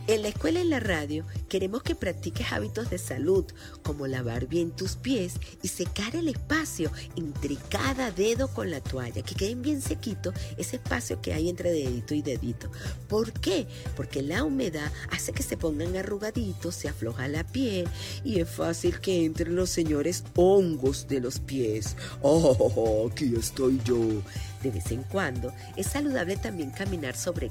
En la escuela y en la radio queremos que practiques hábitos de salud, como lavar bien tus pies y secar el espacio entre cada dedo con la toalla, que queden bien sequitos ese espacio que hay entre dedito y dedito. ¿Por qué? Porque la humedad hace que se pongan arrugaditos, se afloja la piel y es fácil que entren los señores hongos de los pies. ¡Oh, aquí estoy yo! De vez en cuando es saludable también caminar sobre